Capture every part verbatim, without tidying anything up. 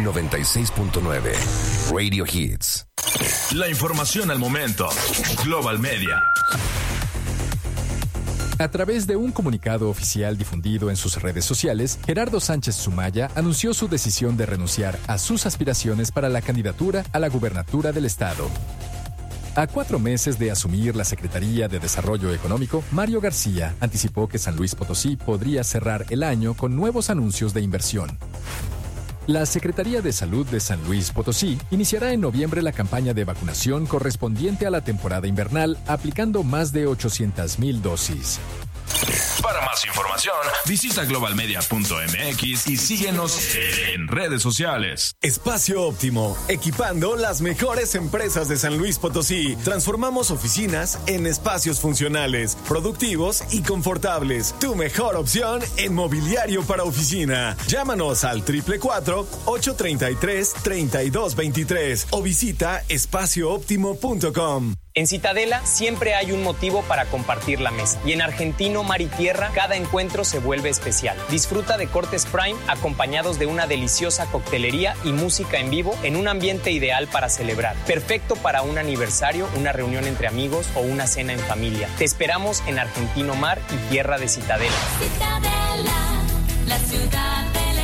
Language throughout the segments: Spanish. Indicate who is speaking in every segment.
Speaker 1: noventa y seis punto nueve Radio Hits.
Speaker 2: La información al momento. Global Media.
Speaker 3: A través de un comunicado oficial difundido en sus redes sociales, Gerardo Sánchez Sumaya anunció su decisión de renunciar a sus aspiraciones para la candidatura a la gubernatura del estado. A cuatro meses de asumir la Secretaría de Desarrollo Económico, Mario García anticipó que San Luis Potosí podría cerrar el año con nuevos anuncios de inversión. La Secretaría de Salud de San Luis Potosí iniciará en noviembre la campaña de vacunación correspondiente a la temporada invernal, aplicando más de ochocientas mil dosis.
Speaker 2: Para más información, visita global media punto m x y síguenos en redes sociales.
Speaker 4: Espacio Óptimo, equipando las mejores empresas de San Luis Potosí. Transformamos oficinas en espacios funcionales, productivos y confortables. Tu mejor opción en mobiliario para oficina. Llámanos al triple cuatro, ocho treinta y tres, treinta y dos veintitrés o visita espacio óptimo punto com.
Speaker 5: En Citadela siempre hay un motivo para compartir la mesa. Y en Argentino Mar y Tierra, cada encuentro se vuelve especial. Disfruta de cortes prime acompañados de una deliciosa coctelería y música en vivo en un ambiente ideal para celebrar. Perfecto para un aniversario, una reunión entre amigos o una cena en familia. Te esperamos en Argentino Mar y Tierra de Citadela.
Speaker 6: Citadela, la ciudad del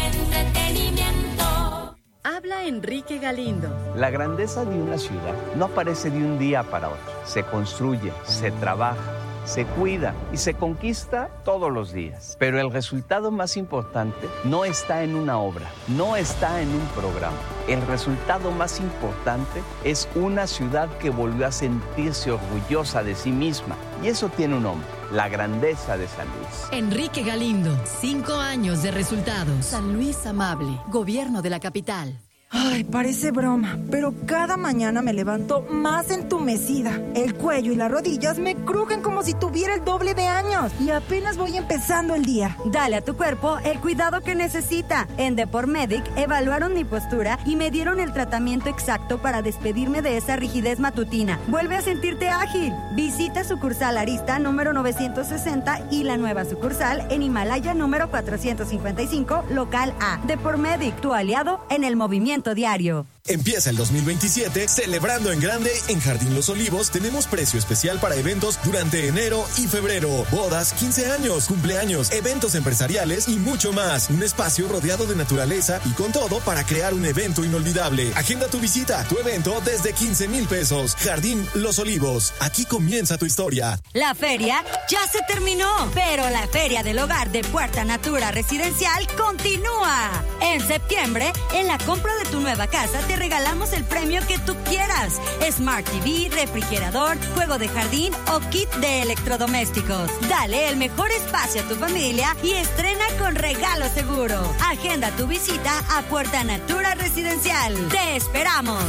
Speaker 6: entretenimiento. Habla Enrique Galindo.
Speaker 7: La grandeza de una ciudad no aparece de un día para otro. Se construye, se trabaja, se cuida y se conquista todos los días. Pero el resultado más importante no está en una obra, no está en un programa. El resultado más importante es una ciudad que volvió a sentirse orgullosa de sí misma. Y eso tiene un nombre, la grandeza de San Luis.
Speaker 6: Enrique Galindo, cinco años de resultados. San Luis Amable, gobierno de la capital.
Speaker 8: Ay, parece broma, pero cada mañana me levanto más entumecida. El cuello y las rodillas me crujen como si tuviera el doble de años y apenas voy empezando el día.
Speaker 9: Dale a tu cuerpo el cuidado que necesita. En Depormedic evaluaron mi postura y me dieron el tratamiento exacto para despedirme de esa rigidez matutina. Vuelve a sentirte ágil. Visita sucursal Arista número novecientos sesenta y la nueva sucursal en Himalaya número cuatrocientos cincuenta y cinco, local A. Depormedic, tu aliado en el movimiento diario.
Speaker 4: Empieza el dos mil veintisiete celebrando en grande. En Jardín Los Olivos tenemos precio especial para eventos durante enero y febrero. Bodas, quince años, cumpleaños, eventos empresariales y mucho más. Un espacio rodeado de naturaleza y con todo para crear un evento inolvidable. Agenda tu visita, tu evento desde quince mil pesos. Jardín Los Olivos. Aquí comienza tu historia.
Speaker 9: La feria ya se terminó, pero la Feria del Hogar de Puerta Natura Residencial continúa. En septiembre, en la compra de tu nueva casa te regalamos el premio que tú quieras. Smart T V, refrigerador, juego de jardín o kit de electrodomésticos. Dale el mejor espacio a tu familia y estrena con regalo seguro. Agenda tu visita a Puerta Natura Residencial. ¡Te esperamos!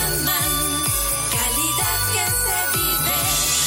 Speaker 6: Calidad que se vive.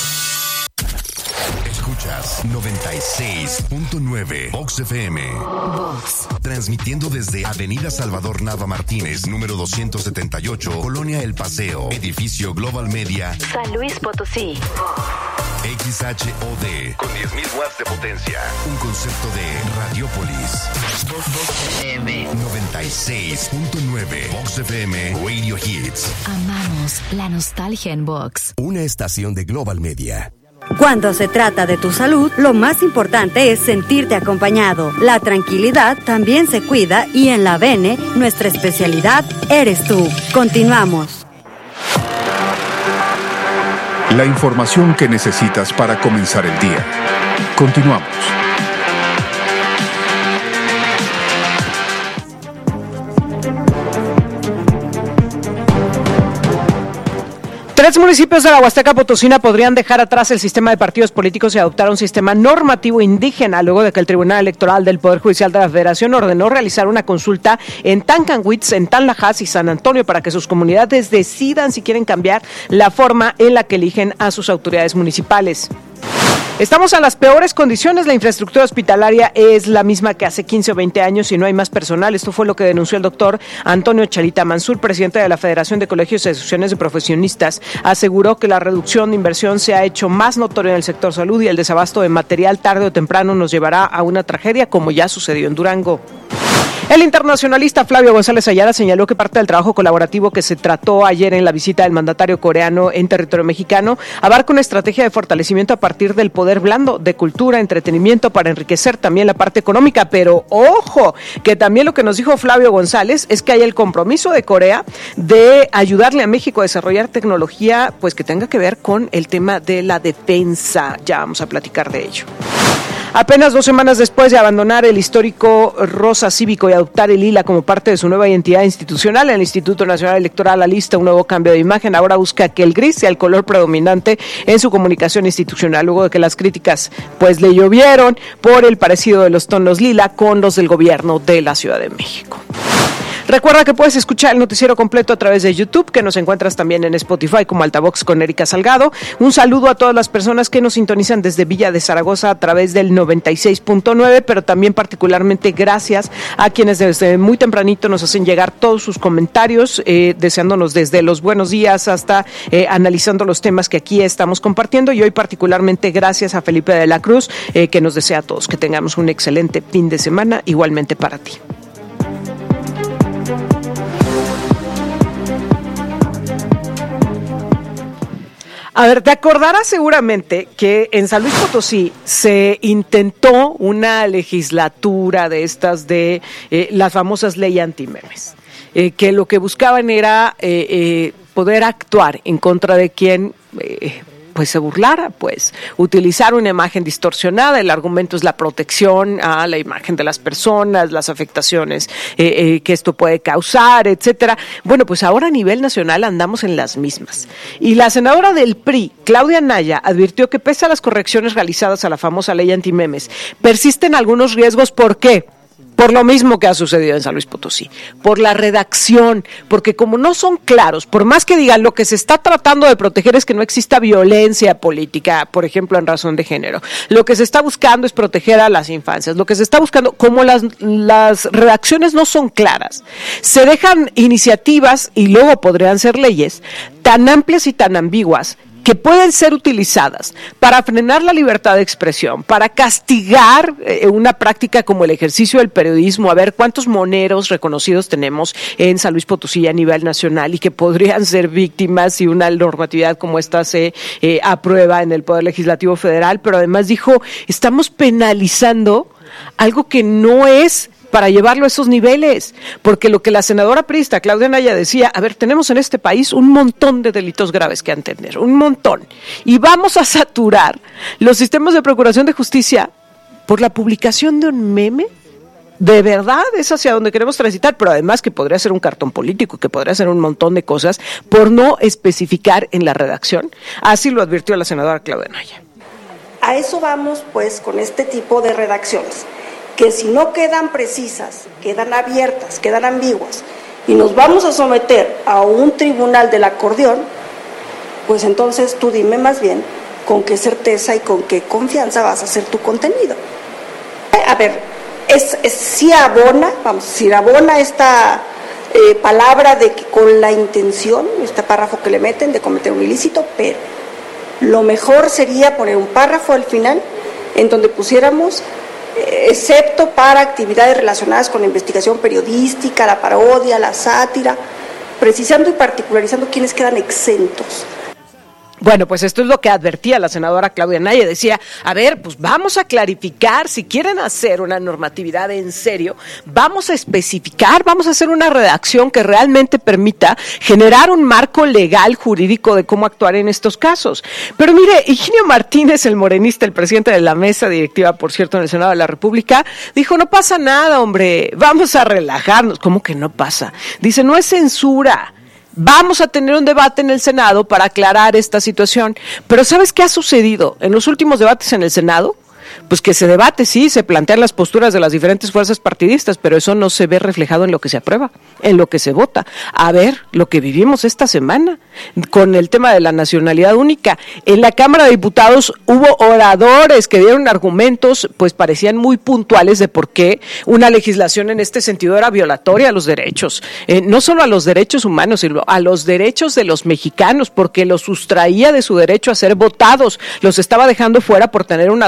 Speaker 1: Escuchas noventa y seis punto nueve Vox F M.
Speaker 6: Vox.
Speaker 1: Transmitiendo desde Avenida Salvador Nava Martínez, número doscientos setenta y ocho, Colonia El Paseo, edificio Global Media,
Speaker 6: San Luis Potosí.
Speaker 1: X H O D, con diez mil watts de potencia. Un concepto de Radiopolis.
Speaker 6: Vox F M.
Speaker 1: noventa y seis punto nueve Vox F M Radio Hits.
Speaker 6: Amamos la nostalgia en Vox.
Speaker 1: Una estación de Global Media.
Speaker 9: Cuando se trata de tu salud, lo más importante es sentirte acompañado. La tranquilidad también se cuida y en la Bene, nuestra especialidad eres tú. Continuamos.
Speaker 10: La información que necesitas para comenzar el día. Continuamos.
Speaker 11: Tres municipios de la Huasteca Potosina podrían dejar atrás el sistema de partidos políticos y adoptar un sistema normativo indígena luego de que el Tribunal Electoral del Poder Judicial de la Federación ordenó realizar una consulta en Tancanwitz, en Tanlajas y San Antonio para que sus comunidades decidan si quieren cambiar la forma en la que eligen a sus autoridades municipales. Estamos a las peores condiciones, la infraestructura hospitalaria es la misma que hace quince o veinte años y no hay más personal. Esto fue lo que denunció el doctor Antonio Chalita Mansur, presidente de la Federación de Colegios y Asociaciones de Profesionistas. Aseguró que la reducción de inversión se ha hecho más notoria en el sector salud y el desabasto de material tarde o temprano nos llevará a una tragedia como ya sucedió en Durango. El internacionalista Flavio González Ayala señaló que parte del trabajo colaborativo que se trató ayer en la visita del mandatario coreano en territorio mexicano abarca una estrategia de fortalecimiento a partir del poder blando, de cultura, entretenimiento, para enriquecer también la parte económica. Pero ojo, que también lo que nos dijo Flavio González es que hay el compromiso de Corea de ayudarle a México a desarrollar tecnología pues que tenga que ver con el tema de la defensa. Ya vamos a platicar de ello. Apenas dos semanas después de abandonar el histórico rosa cívico y adoptar el lila como parte de su nueva identidad institucional, el Instituto Nacional Electoral alista un nuevo cambio de imagen. Ahora busca que el gris sea el color predominante en su comunicación institucional, luego de que las críticas pues le llovieron por el parecido de los tonos lila con los del gobierno de la Ciudad de México. Recuerda que puedes escuchar el noticiero completo a través de YouTube, que nos encuentras también en Spotify como Altavox con Erika Salgado. Un saludo a todas las personas que nos sintonizan desde Villa de Zaragoza a través del noventa y seis punto nueve, pero también particularmente gracias a quienes desde muy tempranito nos hacen llegar todos sus comentarios, eh, deseándonos desde los buenos días hasta eh, analizando los temas que aquí estamos compartiendo. Y hoy particularmente gracias a Felipe de la Cruz, eh, que nos desea a todos que tengamos un excelente fin de semana, igualmente para ti. A ver, te acordarás seguramente que en San Luis Potosí se intentó una legislatura de estas de eh, las famosas ley antimemes, eh, que lo que buscaban era eh, eh, poder actuar en contra de quien eh, pues se burlara, pues utilizar una imagen distorsionada. El argumento es la protección a la imagen de las personas, las afectaciones eh, eh, que esto puede causar, etcétera. Bueno, pues ahora a nivel nacional andamos en las mismas. Y la senadora del P R I, Claudia Anaya, advirtió que pese a las correcciones realizadas a la famosa ley antimemes, persisten algunos riesgos. ¿Por qué? Por lo mismo que ha sucedido en San Luis Potosí, por la redacción, porque como no son claros, por más que digan lo que se está tratando de proteger es que no exista violencia política, por ejemplo, en razón de género. Lo que se está buscando es proteger a las infancias. Lo que se está buscando, como las, las redacciones no son claras, se dejan iniciativas, y luego podrían ser leyes, tan amplias y tan ambiguas, que pueden ser utilizadas para frenar la libertad de expresión, para castigar eh, una práctica como el ejercicio del periodismo. A ver cuántos moneros reconocidos tenemos en San Luis Potosí a nivel nacional y que podrían ser víctimas si una normatividad como esta se eh, aprueba en el Poder Legislativo Federal. Pero además dijo, estamos penalizando algo que no es para llevarlo a esos niveles, porque lo que la senadora priista Claudia Anaya decía, a ver, tenemos en este país un montón de delitos graves que atender, un montón, y vamos a saturar los sistemas de procuración de justicia por la publicación de un meme. De verdad es hacia donde queremos transitar, pero además que podría ser un cartón político, que podría ser un montón de cosas por no especificar en la redacción. Así lo advirtió la senadora Claudia Anaya.
Speaker 12: A eso vamos pues con este tipo de redacciones, que si no quedan precisas, quedan abiertas, quedan ambiguas, y nos vamos a someter a un tribunal del acordeón, pues entonces tú dime más bien con qué certeza y con qué confianza vas a hacer tu contenido. A ver, es, es si abona, vamos, si abona esta eh, palabra de que con la intención, este párrafo que le meten de cometer un ilícito, pero lo mejor sería poner un párrafo al final en donde pusiéramos excepto para actividades relacionadas con la investigación periodística, la parodia, la sátira, precisando y particularizando quienes quedan exentos.
Speaker 11: Bueno, pues esto es lo que advertía la senadora Claudia Anaya. Decía, a ver, pues vamos a clarificar, si quieren hacer una normatividad en serio, vamos a especificar, vamos a hacer una redacción que realmente permita generar un marco legal jurídico de cómo actuar en estos casos. Pero mire, Higinio Martínez, el morenista, el presidente de la mesa directiva, por cierto, en el Senado de la República, dijo, no pasa nada, hombre, vamos a relajarnos. ¿Cómo que no pasa? Dice, no es censura. Vamos a tener un debate en el Senado para aclarar esta situación. Pero ¿sabes qué ha sucedido en los últimos debates en el Senado? Pues que se debate, sí, se plantean las posturas de las diferentes fuerzas partidistas, pero eso no se ve reflejado en lo que se aprueba, en lo que se vota. A ver, lo que vivimos esta semana con el tema de la nacionalidad única. En la Cámara de Diputados hubo oradores que dieron argumentos, pues parecían muy puntuales de por qué una legislación en este sentido era violatoria a los derechos, eh, no solo a los derechos humanos, sino a los derechos de los mexicanos, porque los sustraía de su derecho a ser votados, los estaba dejando fuera por tener una doble nacionalidad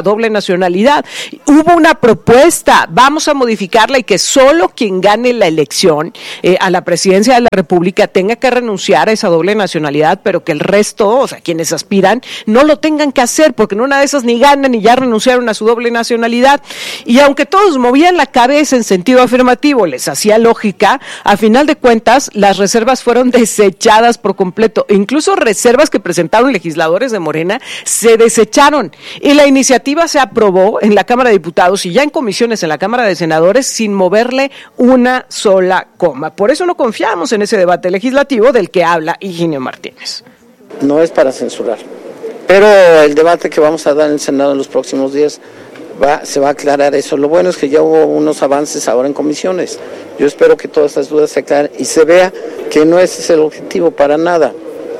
Speaker 11: nacionalidad. Hubo una propuesta, vamos a modificarla y que solo quien gane la elección eh, a la presidencia de la República tenga que renunciar a esa doble nacionalidad, pero que el resto, o sea, quienes aspiran, no lo tengan que hacer, porque en una de esas ni ganan y ya renunciaron a su doble nacionalidad. Y aunque todos movían la cabeza en sentido afirmativo, les hacía lógica, a final de cuentas, las reservas fueron desechadas por completo. Incluso reservas que presentaron legisladores de Morena se desecharon. Y la iniciativa se aprobó en la Cámara de Diputados y ya en comisiones en la Cámara de Senadores sin moverle una sola coma. Por eso no confiamos en ese debate legislativo del que habla Higinio Martínez.
Speaker 13: No es para censurar, pero el debate que vamos a dar en el Senado en los próximos días va, se va a aclarar eso. Lo bueno es que ya hubo unos avances ahora en comisiones. Yo espero que todas estas dudas se aclaren y se vea que no ese es el objetivo para nada.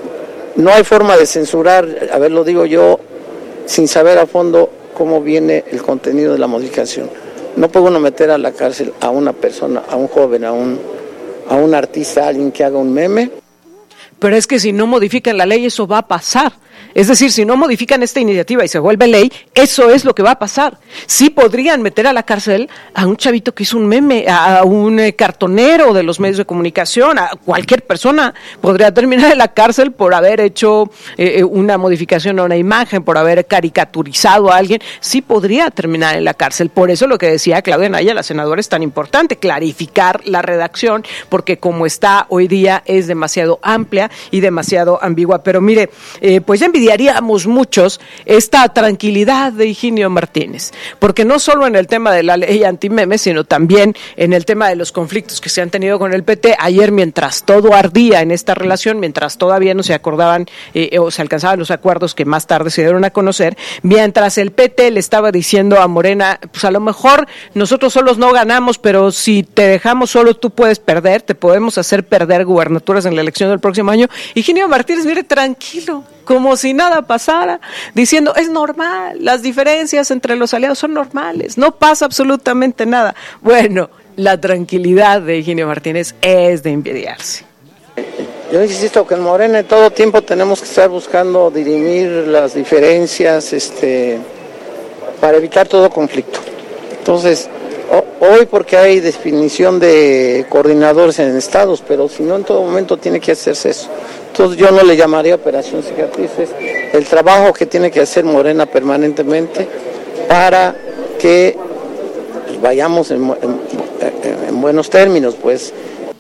Speaker 13: No hay forma de censurar, a ver, lo digo yo, sin saber a fondo cómo viene el contenido de la modificación. No puede uno meter a la cárcel a una persona, a un joven, a un, a un artista, a alguien que haga un meme.
Speaker 11: Pero es que si no modifican la ley, eso va a pasar. Es decir, si no modifican esta iniciativa y se vuelve ley, eso es lo que va a pasar. Sí podrían meter a la cárcel a un chavito que hizo un meme, a un eh, cartonero de los medios de comunicación, a cualquier persona podría terminar en la cárcel por haber hecho eh, una modificación a una imagen, por haber caricaturizado a alguien. Sí podría terminar en la cárcel. Por eso lo que decía Claudia Anaya, la senadora, es tan importante, clarificar la redacción, porque como está hoy día es demasiado amplia y demasiado ambigua. Pero mire, eh, pues ya envidiaríamos muchos esta tranquilidad de Higinio Martínez, porque no solo en el tema de la ley antimemes, sino también en el tema de los conflictos que se han tenido con el P T. Ayer, mientras todo ardía en esta relación, mientras todavía no se acordaban eh, o se alcanzaban los acuerdos que más tarde se dieron a conocer, mientras el P T le estaba diciendo a Morena, pues a lo mejor nosotros solos no ganamos, pero si te dejamos solo tú puedes perder, te podemos hacer perder gubernaturas en la elección del próximo año. Higinio Martínez, mire, tranquilo, como si nada pasara, diciendo, es normal, las diferencias entre los aliados son normales, no pasa absolutamente nada. Bueno, la tranquilidad de Higinio Martínez es de envidiarse.
Speaker 13: Yo insisto que en Morena en todo tiempo tenemos que estar buscando dirimir las diferencias este, para evitar todo conflicto. Entonces, o, hoy porque hay definición de coordinadores en estados, pero si no en todo momento tiene que hacerse eso. Entonces yo no le llamaría operación cicatrices, el trabajo que tiene que hacer Morena permanentemente para que pues, vayamos en, en, en buenos términos, pues.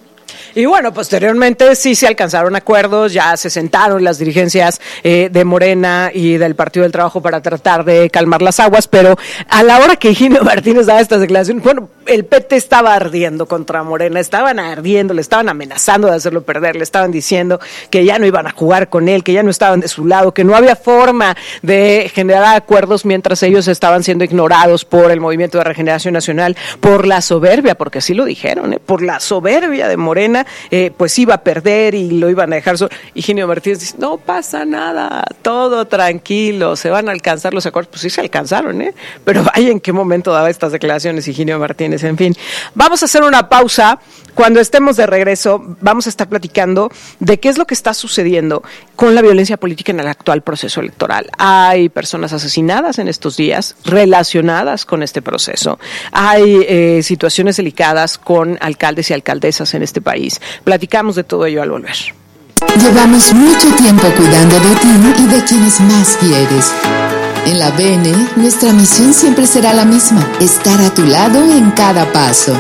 Speaker 11: Y bueno, posteriormente sí se alcanzaron acuerdos, ya se sentaron las dirigencias eh, de Morena y del Partido del Trabajo para tratar de calmar las aguas, pero a la hora que Higinio Martínez daba estas declaraciones, bueno, el P T estaba ardiendo contra Morena, estaban ardiendo, le estaban amenazando de hacerlo perder, le estaban diciendo que ya no iban a jugar con él, que ya no estaban de su lado, que no había forma de generar acuerdos mientras ellos estaban siendo ignorados por el Movimiento de Regeneración Nacional, por la soberbia, porque así lo dijeron, ¿eh? por la soberbia de Morena. Eh, pues iba a perder y lo iban a dejar solo. Higinio Martínez dice, no pasa nada, todo tranquilo, se van a alcanzar los acuerdos. Pues sí se alcanzaron, ¿eh? Pero vaya en qué momento daba estas declaraciones Higinio Martínez. En fin, vamos a hacer una pausa. Cuando estemos de regreso, vamos a estar platicando de qué es lo que está sucediendo con la violencia política en el actual proceso electoral. Hay personas asesinadas en estos días relacionadas con este proceso. Hay eh, situaciones delicadas con alcaldes y alcaldesas en este país. Platicamos de todo ello al volver.
Speaker 14: Llevamos mucho tiempo cuidando de ti y de quienes más quieres. En la B N, nuestra misión siempre será la misma, estar a tu lado en cada paso.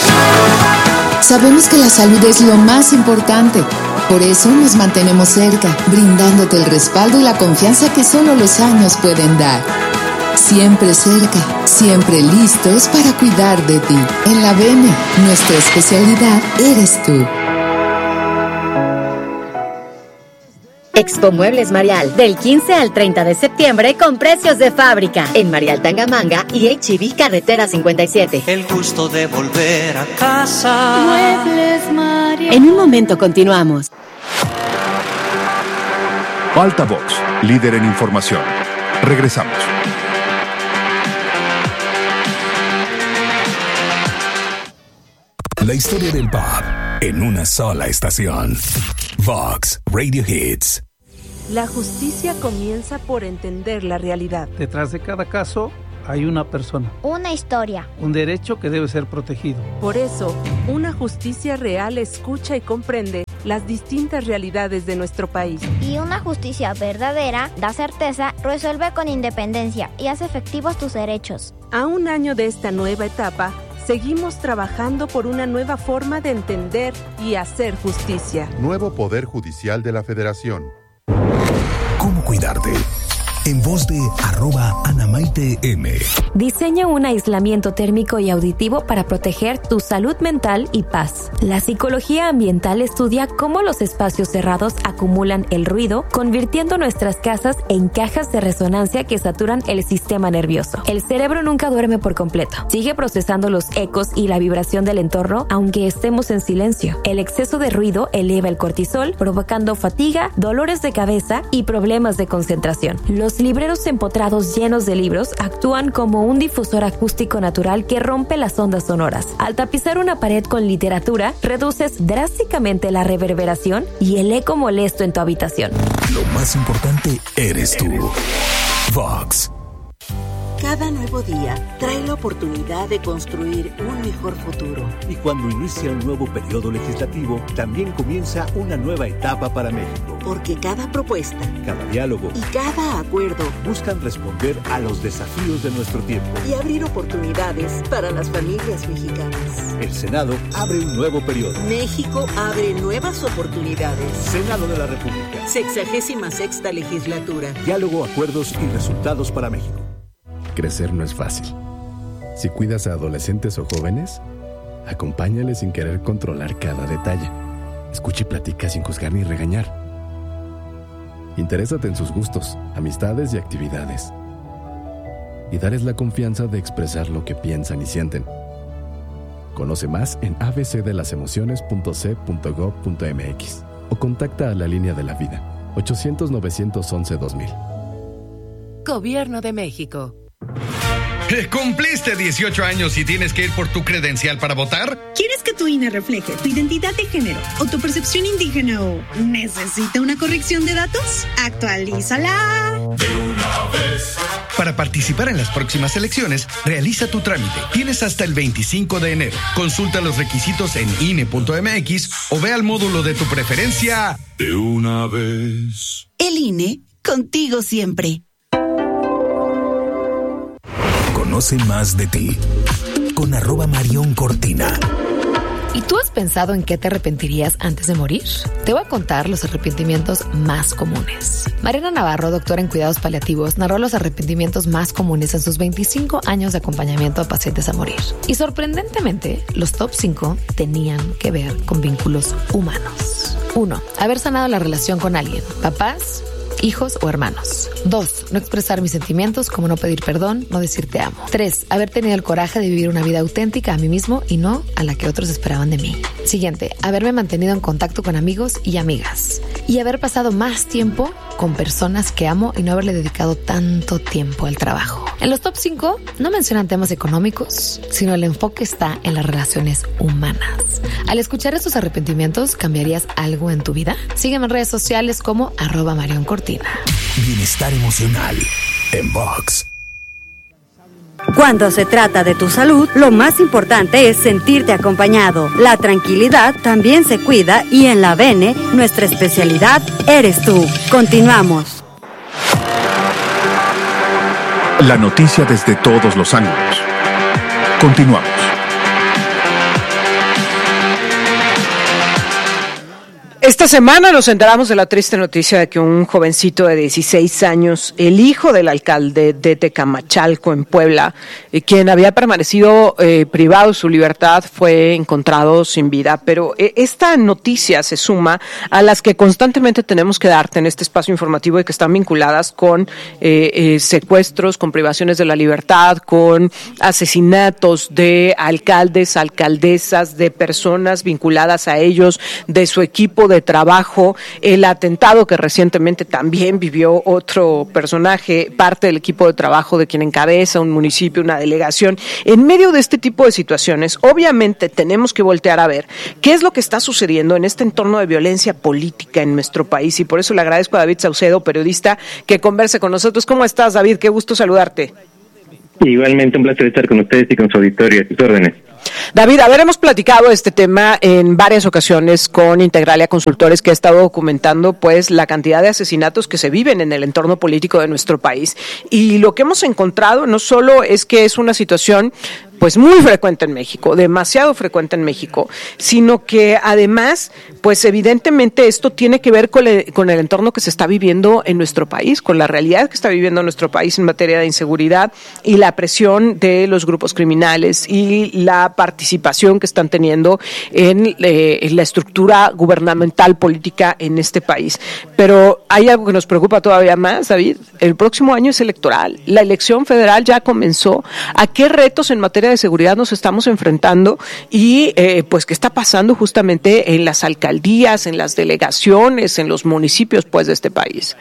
Speaker 14: Sabemos que la salud es lo más importante, por eso nos mantenemos cerca, brindándote el respaldo y la confianza que solo los años pueden dar. Siempre cerca, siempre listos para cuidar de ti. En la B N, nuestra especialidad eres tú.
Speaker 15: Expo Muebles Marial, del quince al treinta de septiembre con precios de fábrica. En Marial Tangamanga y H E B Carretera cincuenta y siete.
Speaker 16: El gusto de volver a casa.
Speaker 15: Muebles Marial. En un momento continuamos.
Speaker 10: Altavox, líder en información. Regresamos.
Speaker 17: La historia del pop en una sola estación. Vox Radio Hits.
Speaker 18: La justicia comienza por entender la realidad.
Speaker 19: Detrás de cada caso
Speaker 18: hay una persona.
Speaker 19: Una historia.
Speaker 18: Un derecho que debe ser protegido.
Speaker 20: Por eso, una justicia real escucha y comprende las distintas realidades de nuestro país.
Speaker 19: Y una justicia verdadera da certeza, resuelve con independencia y hace efectivos tus derechos.
Speaker 20: A un año de esta nueva etapa, seguimos trabajando por una nueva forma de entender y hacer justicia.
Speaker 21: Nuevo Poder Judicial de la Federación.
Speaker 17: ¿Cómo cuidarte? En voz de arroba Ana Maite M.
Speaker 22: Diseña un aislamiento térmico y auditivo para proteger tu salud mental y paz. La psicología ambiental estudia cómo los espacios cerrados acumulan el ruido, convirtiendo nuestras casas en cajas de resonancia que saturan el sistema nervioso. El cerebro nunca duerme por completo. Sigue procesando los ecos y la vibración del entorno, aunque estemos en silencio. El exceso de ruido eleva el cortisol, provocando fatiga, dolores de cabeza y problemas de concentración. Los libreros empotrados llenos de libros actúan como un difusor acústico natural que rompe las ondas sonoras. Al tapizar una pared con literatura, reduces drásticamente la reverberación y el eco molesto en tu habitación.
Speaker 17: Lo más importante eres tú. Vox.
Speaker 23: Cada nuevo día trae la oportunidad de construir un mejor futuro.
Speaker 24: Y cuando inicia un nuevo periodo legislativo, también comienza una nueva etapa para México.
Speaker 23: Porque cada propuesta,
Speaker 24: cada diálogo
Speaker 23: y cada acuerdo
Speaker 24: buscan responder a los desafíos de nuestro tiempo
Speaker 23: y abrir oportunidades para las familias mexicanas.
Speaker 24: El Senado abre un nuevo periodo.
Speaker 23: México abre nuevas oportunidades.
Speaker 24: Senado de la República.
Speaker 23: Sexagésima sexta legislatura.
Speaker 24: Diálogo, acuerdos y resultados para México.
Speaker 25: Crecer no es fácil. Si cuidas a adolescentes o jóvenes, acompáñales sin querer controlar cada detalle. Escucha y platica sin juzgar ni regañar. Interésate en sus gustos, amistades y actividades. Y darles la confianza de expresar lo que piensan y sienten. Conoce más en a b c de las emociones punto c punto gob punto m x o contacta a la Línea de la Vida, ochocientos, novecientos once, dos mil.
Speaker 6: Gobierno de México.
Speaker 26: ¿Cumpliste dieciocho años y tienes que ir por tu credencial para votar?
Speaker 27: ¿Quieres que tu I N E refleje tu identidad de género o tu percepción indígena o necesita una corrección de datos? ¡Actualízala!
Speaker 26: De una vez. Para participar en las próximas elecciones, realiza tu trámite. Tienes hasta el veinticinco de enero. Consulta los requisitos en I N E punto m x o ve al módulo de tu preferencia. De una vez.
Speaker 27: El I N E, contigo siempre.
Speaker 17: Conoce más de ti con arroba Marión Cortina.
Speaker 22: ¿Y tú has pensado en qué te arrepentirías antes de morir? Te voy a contar los arrepentimientos más comunes. Mariana Navarro, doctora en cuidados paliativos, narró los arrepentimientos más comunes en sus veinticinco años de acompañamiento a pacientes a morir. Y sorprendentemente, los top cinco tenían que ver con vínculos humanos. uno. Haber sanado la relación con alguien. Papás, hijos o hermanos. Dos. No expresar mis sentimientos, como no pedir perdón, no decir te amo. Tres. Haber tenido el coraje de vivir una vida auténtica a mí mismo y no a la que otros esperaban de mí. Siguiente. Haberme mantenido en contacto con amigos y amigas. Y haber pasado más tiempo con personas que amo y no haberle dedicado tanto tiempo al trabajo. En los top cinco no mencionan temas económicos, sino el enfoque está en las relaciones humanas. Al escuchar estos arrepentimientos, ¿cambiarías algo en tu vida? Sígueme en redes sociales como arroba Marión Cortina.
Speaker 17: Bienestar emocional en Vox.
Speaker 9: Cuando se trata de tu salud, lo más importante es sentirte acompañado. La tranquilidad también se cuida y en la B N E, nuestra especialidad eres tú. Continuamos.
Speaker 10: La noticia desde todos los ángulos. Continuamos.
Speaker 11: Esta semana nos enteramos de la triste noticia de que un jovencito de dieciséis años, el hijo del alcalde de Tecamachalco en Puebla, eh, quien había permanecido eh, privado de su libertad, fue encontrado sin vida. Pero eh, esta noticia se suma a las que constantemente tenemos que darte en este espacio informativo y que están vinculadas con eh, eh, secuestros, con privaciones de la libertad, con asesinatos de alcaldes, alcaldesas, de personas vinculadas a ellos, de su equipo de trabajo, el atentado que recientemente también vivió otro personaje, parte del equipo de trabajo de quien encabeza un municipio, una delegación. En medio de este tipo de situaciones, obviamente tenemos que voltear a ver qué es lo que está sucediendo en este entorno de violencia política en nuestro país, y por eso le agradezco a David Saucedo, periodista, que converse con nosotros. ¿Cómo estás, David? Qué gusto saludarte.
Speaker 1: Igualmente un placer estar con ustedes y con su auditorio. A sus órdenes.
Speaker 11: David, a ver, hemos platicado este tema en varias ocasiones con Integralia Consultores, que ha estado documentando pues la cantidad de asesinatos que se viven en el entorno político de nuestro país. Y lo que hemos encontrado no solo es que es una situación pues muy frecuente en México, demasiado frecuente en México, sino que además, pues evidentemente esto tiene que ver con el, con el entorno que se está viviendo en nuestro país, con la realidad que está viviendo nuestro país en materia de inseguridad y la presión de los grupos criminales y la participación que están teniendo en, eh, en la estructura gubernamental política en este país. Pero hay algo que nos preocupa todavía más, David. El próximo año es electoral. La elección federal ya comenzó. ¿A qué retos en materia de seguridad nos estamos enfrentando y eh, pues qué está pasando justamente en las alcaldías, en las delegaciones, en los municipios pues de este país?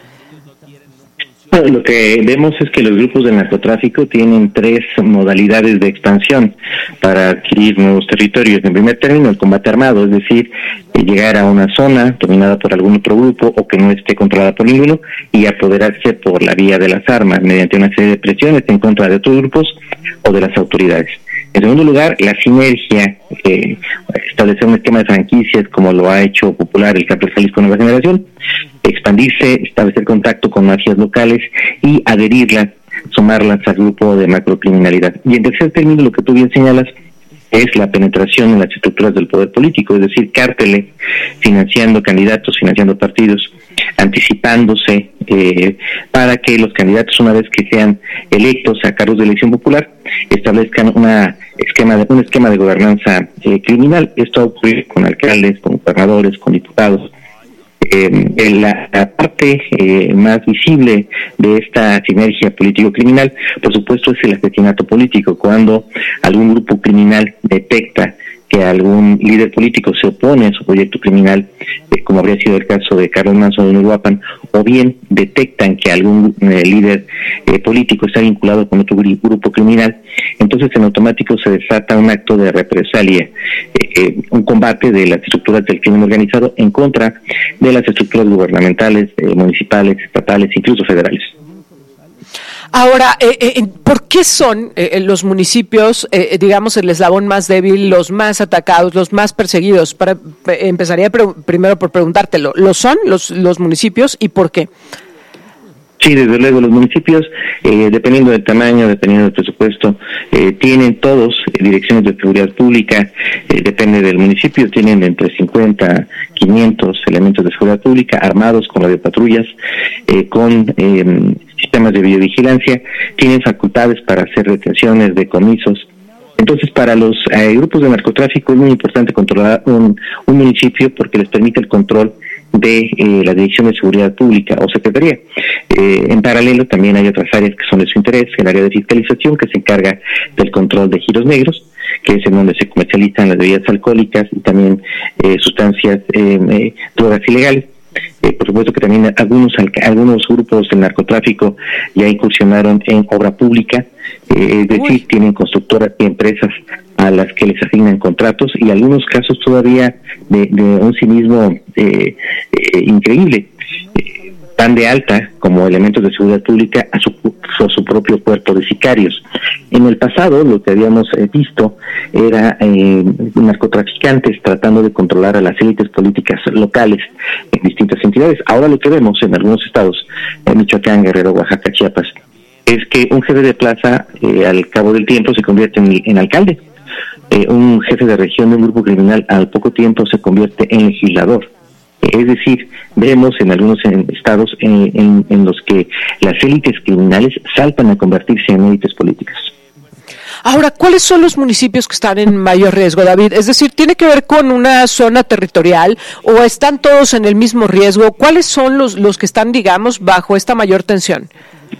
Speaker 1: Bueno, lo que vemos es que los grupos de narcotráfico tienen tres modalidades de expansión para adquirir nuevos territorios. En primer término, el combate armado, es decir, llegar a una zona dominada por algún otro grupo o que no esté controlada por ninguno y apoderarse por la vía de las armas mediante una serie de presiones en contra de otros grupos o de las autoridades. En segundo lugar, la sinergia, eh, establecer un esquema de franquicias como lo ha hecho popular el Cártel Jalisco Nueva Generación, expandirse, establecer contacto con mafias locales y adherirlas, sumarlas al grupo de macrocriminalidad. Y en tercer término, lo que tú bien señalas, es la penetración en las estructuras del poder político, es decir, cárteles financiando candidatos, financiando partidos, anticipándose eh, para que los candidatos, una vez que sean electos a cargos de elección popular, establezcan una esquema de, un esquema de gobernanza eh, criminal. Esto ha ocurrido con alcaldes, con gobernadores, con diputados. Eh, la, la parte eh, más visible de esta sinergia político-criminal, por supuesto, es el asesinato político. Cuando algún grupo criminal detecta que algún líder político se opone a su proyecto criminal, eh, como habría sido el caso de Carlos Manzo de Uruapan, o bien detectan que algún eh, líder eh, político está vinculado con otro grupo criminal, entonces en automático se desata un acto de represalia, eh, eh, un combate de las estructuras del crimen organizado en contra de las estructuras gubernamentales, eh, municipales, estatales, incluso federales.
Speaker 11: Ahora, eh, eh, ¿por qué son eh, los municipios, eh, digamos, el eslabón más débil, los más atacados, los más perseguidos? Para, eh, empezaría pre- primero por preguntártelo. ¿Lo son los, los municipios y por qué?
Speaker 1: Sí, desde luego, los municipios, eh, dependiendo del tamaño, dependiendo del presupuesto, eh, tienen todos eh, direcciones de seguridad pública, eh, depende del municipio, tienen entre cincuenta, quinientos elementos de seguridad pública armados con radiopatrullas, eh, con eh, sistemas de videovigilancia, tienen facultades para hacer retenciones, decomisos. Entonces, para los eh, grupos de narcotráfico es muy importante controlar un, un municipio porque les permite el control de eh, la Dirección de Seguridad Pública o Secretaría. Eh, en paralelo también hay otras áreas que son de su interés, el área de fiscalización que se encarga del control de giros negros, que es en donde se comercializan las bebidas alcohólicas y también eh, sustancias, eh, eh, drogas ilegales. Eh, por supuesto que también algunos algunos grupos del narcotráfico ya incursionaron en obra pública, eh, es decir, tienen constructoras y empresas a las que les asignan contratos y algunos casos todavía de, de un cinismo eh, eh, increíble. Eh, dan de alta como elementos de seguridad pública a su, a su propio cuerpo de sicarios. En el pasado lo que habíamos eh, visto era eh, narcotraficantes tratando de controlar a las élites políticas locales en distintas entidades. Ahora lo que vemos en algunos estados, en Michoacán, Guerrero, Oaxaca, Chiapas, es que un jefe de plaza eh, al cabo del tiempo se convierte en, en alcalde. Eh, un jefe de región de un grupo criminal al poco tiempo se convierte en legislador. Es decir, vemos en algunos estados en, en, en los que las élites criminales saltan a convertirse en élites políticas.
Speaker 11: Ahora, ¿cuáles son los municipios que están en mayor riesgo, David? Es decir, ¿tiene que ver con una zona territorial o están todos en el mismo riesgo? ¿Cuáles son los, los que están, digamos, bajo esta mayor tensión?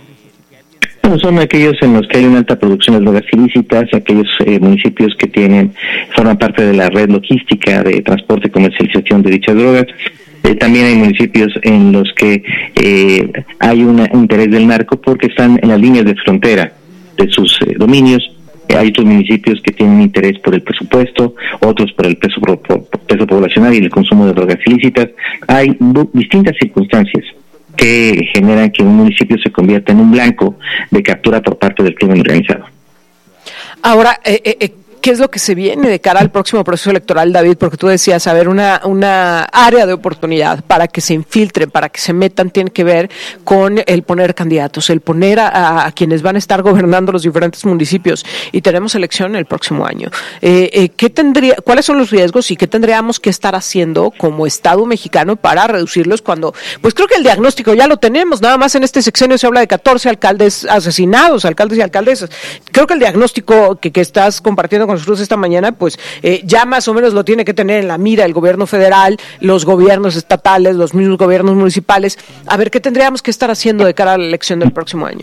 Speaker 1: Son aquellos en los que hay una alta producción de drogas ilícitas, aquellos eh, municipios que tienen forman parte de la red logística de transporte y comercialización de dichas drogas. Eh, también hay municipios en los que eh, hay un interés del narco porque están en las líneas de frontera de sus eh, dominios. Eh, hay otros municipios que tienen interés por el presupuesto, otros por el peso, por, por, peso poblacional y el consumo de drogas ilícitas. Hay bu- distintas circunstancias que generan que un municipio se convierta en un blanco de captura por parte del crimen organizado.
Speaker 11: Ahora, eh, eh, ¿qué es lo que se viene de cara al próximo proceso electoral, David? Porque tú decías, a ver, una, una área de oportunidad para que se infiltren, para que se metan, tiene que ver con el poner candidatos, el poner a, a quienes van a estar gobernando los diferentes municipios. Y tenemos elección el próximo año. Eh, eh, ¿qué tendría, ¿Cuáles son los riesgos y qué tendríamos que estar haciendo como Estado mexicano para reducirlos cuando, pues creo que el diagnóstico ya lo tenemos, nada más en este sexenio se habla de catorce alcaldes asesinados, alcaldes y alcaldesas. Creo que el diagnóstico que, que estás compartiendo con nosotros esta mañana, pues eh, ya más o menos lo tiene que tener en la mira el gobierno federal, los gobiernos estatales, los mismos gobiernos municipales. A ver, ¿qué tendríamos que estar haciendo de cara a la elección del próximo año?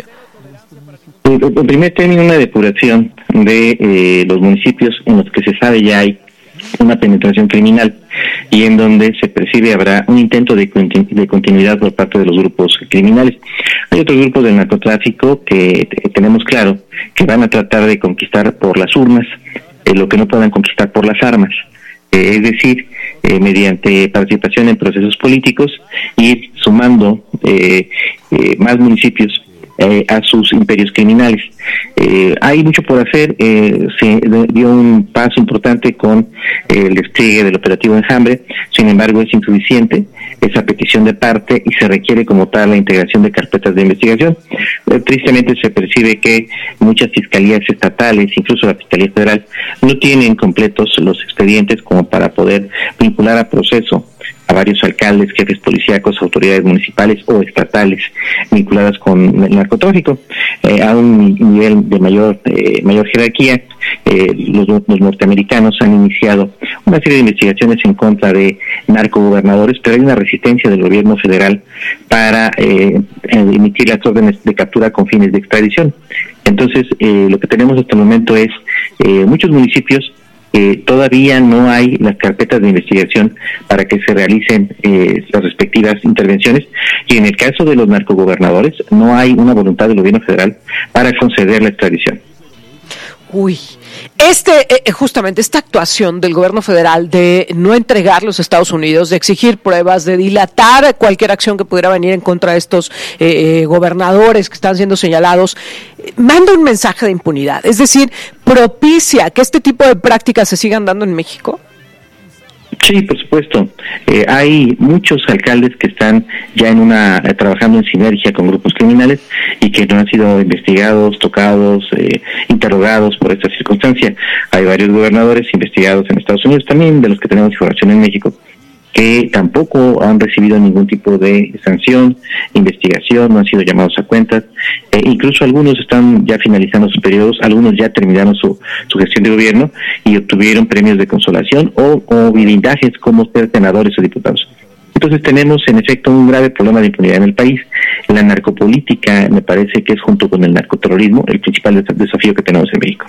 Speaker 1: En primer término, una depuración de eh, los municipios en los que se sabe ya hay una penetración criminal y en donde se percibe habrá un intento de, continu- de continuidad por parte de los grupos criminales. Hay otros grupos del narcotráfico que t- tenemos claro que van a tratar de conquistar por las urnas eh, lo que no puedan conquistar por las armas, eh, es decir, eh, mediante participación en procesos políticos, ir sumando eh, eh, más municipios Eh, a sus imperios criminales. Eh, hay mucho por hacer, eh, se dio un paso importante con eh, el despliegue del operativo Enjambre, sin embargo es insuficiente esa petición de parte y se requiere como tal la integración de carpetas de investigación. Eh, tristemente se percibe que muchas fiscalías estatales, incluso la Fiscalía Federal, no tienen completos los expedientes como para poder vincular a proceso a varios alcaldes, jefes policíacos, autoridades municipales o estatales vinculadas con el narcotráfico. Eh, a un nivel de mayor eh, mayor jerarquía, eh, los, los norteamericanos han iniciado una serie de investigaciones en contra de narcogobernadores, pero hay una resistencia del gobierno federal para eh, emitir las órdenes de captura con fines de extradición. Entonces, eh, lo que tenemos hasta el momento es eh, muchos municipios Eh, todavía no hay las carpetas de investigación para que se realicen eh, las respectivas intervenciones y en el caso de los narcogobernadores no hay una voluntad del gobierno federal para conceder la extradición.
Speaker 11: Uy, este eh, justamente esta actuación del gobierno federal de no entregar los Estados Unidos, de exigir pruebas, de dilatar cualquier acción que pudiera venir en contra de estos eh, gobernadores que están siendo señalados, eh, manda un mensaje de impunidad, es decir, propicia que este tipo de prácticas se sigan dando en México.
Speaker 1: Sí, por supuesto. Eh, hay muchos alcaldes que están ya en una eh, trabajando en sinergia con grupos criminales y que no han sido investigados, tocados, eh, interrogados por esta circunstancia. Hay varios gobernadores investigados en Estados Unidos, también de los que tenemos información en México, que tampoco han recibido ningún tipo de sanción, investigación, no han sido llamados a cuentas, eh, incluso algunos están ya finalizando sus periodos, algunos ya terminaron su, su gestión de gobierno y obtuvieron premios de consolación o, o blindajes como ser senadores o diputados. Entonces tenemos en efecto un grave problema de impunidad en el país. La narcopolítica me parece que es junto con el narcoterrorismo el principal des- desafío que tenemos en México.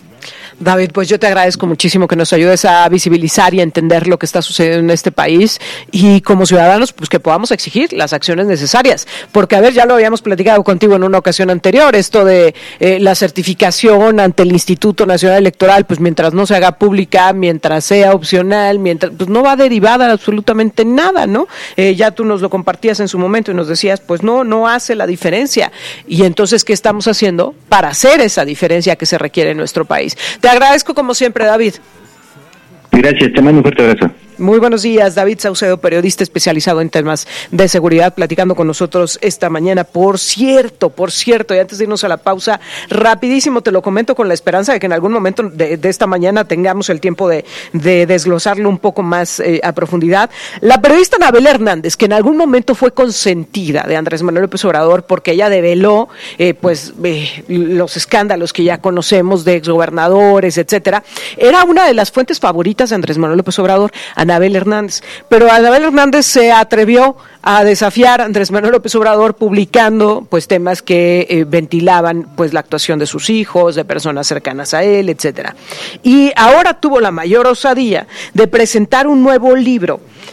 Speaker 11: David, pues yo te agradezco muchísimo que nos ayudes a visibilizar y a entender lo que está sucediendo en este país y como ciudadanos pues que podamos exigir las acciones necesarias, porque a ver, ya lo habíamos platicado contigo en una ocasión anterior, esto de eh, la certificación ante el Instituto Nacional Electoral, pues mientras no se haga pública, mientras sea opcional, mientras pues no va derivada absolutamente nada, ¿no? Eh, ya tú nos lo compartías en su momento y nos decías, pues no, no hace la diferencia. Y entonces, ¿qué estamos haciendo para hacer esa diferencia que se requiere en nuestro país? Te agradezco como siempre, David.
Speaker 1: Gracias, te mando un fuerte abrazo.
Speaker 11: Muy buenos días, David Saucedo, periodista especializado en temas de seguridad, platicando con nosotros esta mañana. Por cierto, por cierto, y antes de irnos a la pausa, rapidísimo te lo comento con la esperanza de que en algún momento de, de esta mañana tengamos el tiempo de, de desglosarlo un poco más eh, a profundidad. La periodista Anabel Hernández, que en algún momento fue consentida de Andrés Manuel López Obrador porque ella develó eh, pues eh, los escándalos que ya conocemos de exgobernadores, etcétera, era una de las fuentes favoritas de Andrés Manuel López Obrador, Anabel Hernández. Pero Anabel Hernández se atrevió a desafiar a Andrés Manuel López Obrador publicando pues temas que eh, ventilaban pues la actuación de sus hijos, de personas cercanas a él, etcétera. Y ahora tuvo la mayor osadía de presentar un nuevo libro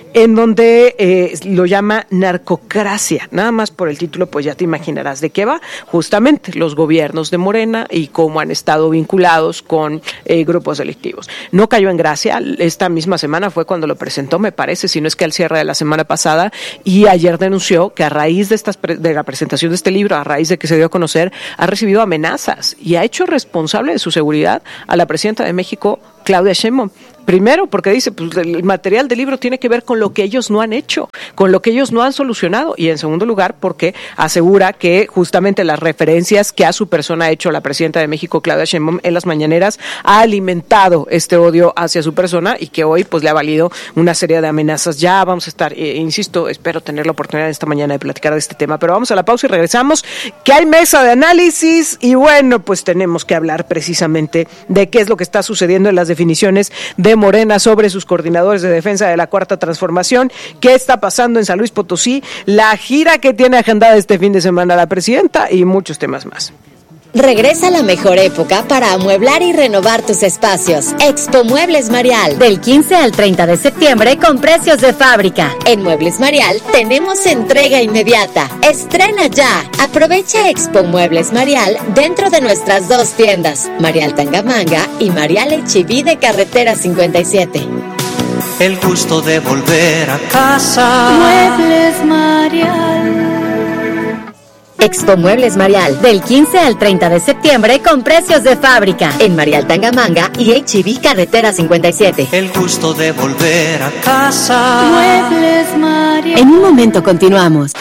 Speaker 11: en donde eh, lo llama narcocracia. Nada más por el título, pues ya te imaginarás de qué va. Justamente los gobiernos de Morena y cómo han estado vinculados con eh, grupos delictivos. No cayó en gracia. Esta misma semana fue cuando lo presentó, me parece, si no es que al cierre de la semana pasada, y ayer denunció que a raíz de, estas pre- de la presentación de este libro, a raíz de que se dio a conocer, ha recibido amenazas y ha hecho responsable de su seguridad a la presidenta de México, Claudia Sheinbaum. Primero, porque dice, pues el material del libro tiene que ver con lo que ellos no han hecho, con lo que ellos no han solucionado. Y en segundo lugar, porque asegura que justamente las referencias que a su persona ha hecho la presidenta de México, Claudia Sheinbaum, en las mañaneras, ha alimentado este odio hacia su persona y que hoy pues le ha valido una serie de amenazas. Ya vamos a estar, eh, insisto, espero tener la oportunidad esta mañana de platicar de este tema, pero vamos a la pausa y regresamos, que hay mesa de análisis y bueno, pues tenemos que hablar precisamente de qué es lo que está sucediendo en las definiciones de Morena sobre sus coordinadores de defensa de la Cuarta Transformación, qué está pasando en San Luis Potosí, la gira que tiene agendada este fin de semana la presidenta y muchos temas más.
Speaker 15: Regresa la mejor época para amueblar y renovar tus espacios. Expo Muebles Marial, del quince al treinta de septiembre con precios de fábrica. En Muebles Marial tenemos entrega inmediata. Estrena ya. Aprovecha Expo Muebles Marial dentro de nuestras dos tiendas, Marial Tangamanga y Marial H B de Carretera cincuenta y siete.
Speaker 16: El gusto de volver a casa.
Speaker 15: Muebles Marial. Expo Muebles Marial, del quince al treinta de septiembre con precios de fábrica. En Marial Tangamanga y H B Carretera cincuenta y siete.
Speaker 16: El gusto de volver a casa.
Speaker 15: Muebles Marial. En un momento continuamos.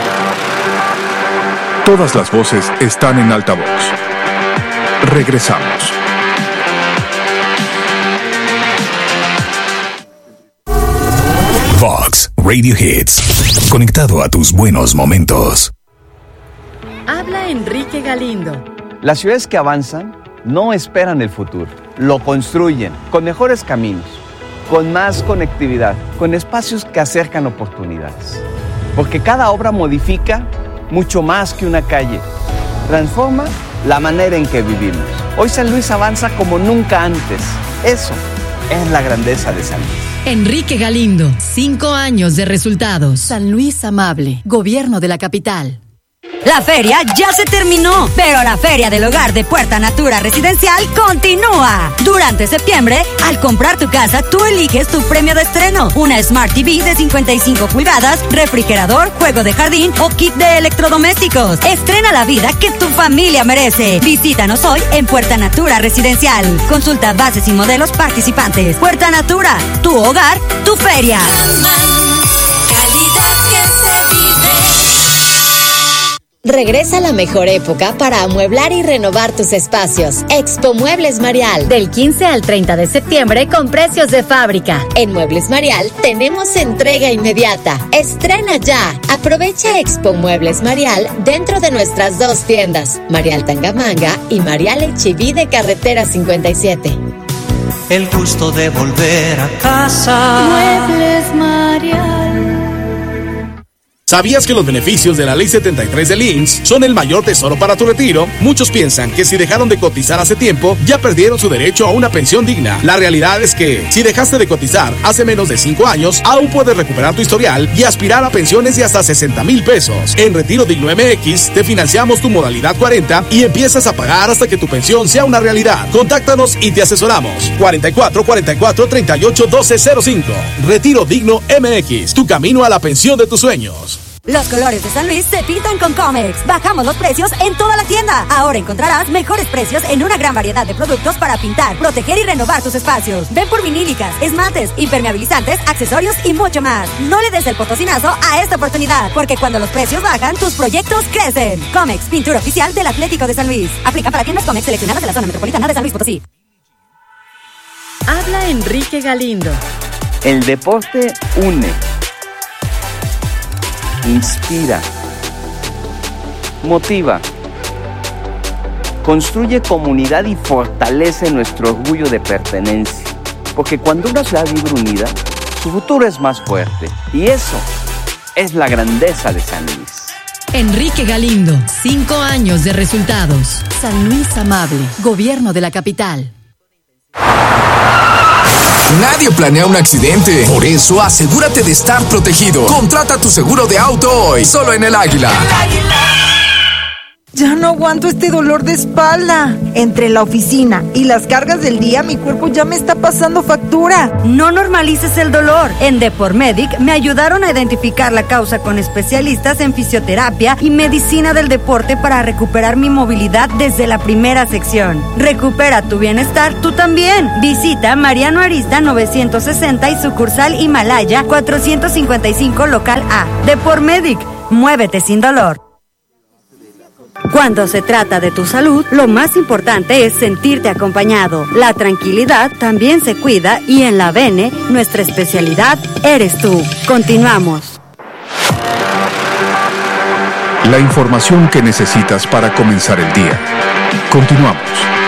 Speaker 10: Todas las voces están en altavoz. Regresamos.
Speaker 17: Vox Radio Hits. Conectado a tus buenos momentos.
Speaker 15: Habla Enrique Galindo.
Speaker 2: Las ciudades que avanzan no esperan el futuro, lo construyen con mejores caminos, con más conectividad, con espacios que acercan oportunidades. Porque cada obra modifica mucho más que una calle, transforma la manera en que vivimos. Hoy San Luis avanza como nunca antes. Eso es la grandeza de San Luis.
Speaker 6: Enrique Galindo, cinco años de resultados. San Luis Amable, Gobierno de la Capital.
Speaker 9: La feria ya se terminó, pero la Feria del Hogar de Puerta Natura Residencial continúa. Durante septiembre, al comprar tu casa, tú eliges tu premio de estreno. Una Smart T V de cincuenta y cinco pulgadas, refrigerador, juego de jardín o kit de electrodomésticos. Estrena la vida que tu familia merece. Visítanos hoy en Puerta Natura Residencial. Consulta bases y modelos participantes. Puerta Natura, tu hogar, tu feria.
Speaker 15: Calidad que se vive. Regresa la mejor época para amueblar y renovar tus espacios. Expo Muebles Marial, del quince al treinta de septiembre con precios de fábrica. En Muebles Marial tenemos entrega inmediata. Estrena ya. Aprovecha Expo Muebles Marial dentro de nuestras dos tiendas, Marial Tangamanga y Marial H B de Carretera cincuenta y siete.
Speaker 16: El gusto de volver a casa.
Speaker 15: Muebles Marial.
Speaker 3: ¿Sabías que los beneficios de la Ley setenta y tres del I M S S son el mayor tesoro para tu retiro? Muchos piensan que si dejaron de cotizar hace tiempo, ya perdieron su derecho a una pensión digna. La realidad es que, si dejaste de cotizar hace menos de cinco años, aún puedes recuperar tu historial y aspirar a pensiones de hasta sesenta mil pesos. En Retiro Digno M X, te financiamos tu modalidad cuarenta y empiezas a pagar hasta que tu pensión sea una realidad. Contáctanos y te asesoramos. cuarenta y cuatro, cuarenta y cuatro, treinta y ocho, doce cero cinco. Retiro Digno M X, tu camino a la pensión de tus sueños.
Speaker 9: Los colores de San Luis se pintan con Comex. Bajamos los precios en toda la tienda. Ahora encontrarás mejores precios en una gran variedad de productos para pintar, proteger y renovar tus espacios. Ven por vinílicas, esmaltes, impermeabilizantes, accesorios y mucho más. No le des el potosinazo a esta oportunidad, porque cuando los precios bajan, tus proyectos crecen. Comex, pintura oficial del Atlético de San Luis. Aplica para tiendas Comex seleccionadas de la zona metropolitana de San Luis Potosí.
Speaker 15: Habla Enrique Galindo.
Speaker 2: El deporte une, inspira, motiva, construye comunidad y fortalece nuestro orgullo de pertenencia. Porque cuando una ciudad vive unida, su futuro es más fuerte. Y eso es la grandeza de San Luis.
Speaker 6: Enrique Galindo, cinco años de resultados. San Luis Amable, Gobierno de la Capital.
Speaker 4: Nadie planea un accidente. Por eso, asegúrate de estar protegido. Contrata tu seguro de auto hoy, solo en El Águila. El Águila.
Speaker 5: Ya no aguanto este dolor de espalda. Entre la oficina y las cargas del día, mi cuerpo ya me está pasando factura.
Speaker 9: No normalices el dolor. En Depormedic me ayudaron a identificar la causa con especialistas en fisioterapia y medicina del deporte para recuperar mi movilidad desde la primera sección. Recupera tu bienestar tú también. Visita Mariano Arista novecientos sesenta y sucursal Himalaya cuatrocientos cincuenta y cinco local A. Depormedic, muévete sin dolor. Cuando se trata de tu salud, lo más importante es sentirte acompañado. La tranquilidad también se cuida y en la Bene, nuestra especialidad eres tú. Continuamos.
Speaker 10: La información que necesitas para comenzar el día. Continuamos.